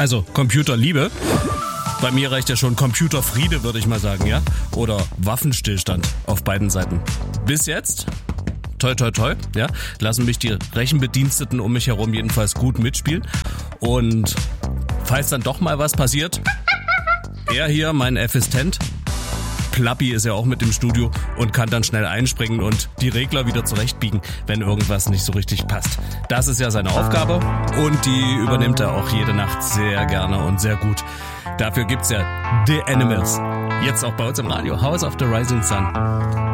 Also Computerliebe. Bei mir reicht ja schon Computerfriede, würde ich mal sagen, ja? Oder Waffenstillstand auf beiden Seiten. Bis jetzt, toi toi toi, ja, lassen mich die Rechenbediensteten um mich herum jedenfalls gut mitspielen. Und falls dann doch mal was passiert, er hier, mein Assistent, Plappi ist ja auch mit im Studio und kann dann schnell einspringen und die Regler wieder zurechtbiegen, wenn irgendwas nicht so richtig passt. Das ist ja seine Aufgabe und die übernimmt er auch jede Nacht sehr gerne und sehr gut. Dafür gibt's ja The Animals. Jetzt auch bei uns im Radio. House of the Rising Sun.